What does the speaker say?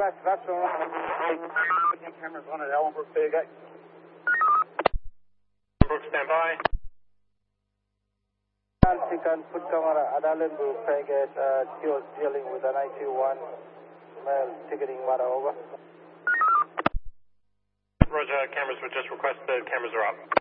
That's all right. Cameras on at Ellenbrook, Fairgate. Brooke, stand by. Chicken food camera at Ellenbrook, Fairgate. You're dealing with an IT1 male ticketing matter, over. Roger, cameras were just requested. Cameras are up.